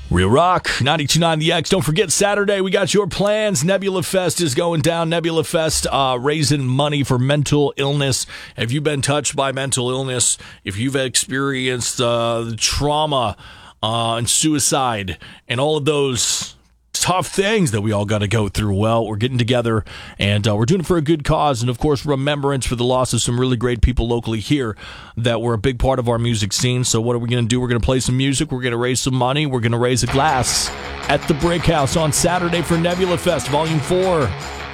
Real Rock, 92.9 The X. Don't forget, Saturday, we got your plans. Nebula Fest is going down. Nebula Fest, raising money for mental illness. Have you been touched by mental illness? If you've experienced trauma and suicide and all of those tough things that we all got to go through, well, we're getting together and we're doing it for a good cause, and of course remembrance for the loss of some really great people locally here that were a big part of our music scene. So what are we going to do? We're going to play some music, we're going to raise some money, we're going to raise a glass at the Brick House on Saturday for Nebula Fest Volume 4.